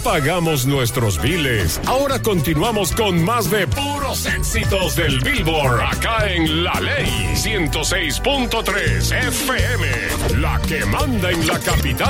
pagamos nuestros biles. Ahora continuamos con más de puros éxitos del Billboard, acá en La Ley 106.3 FM, la que manda en la capital.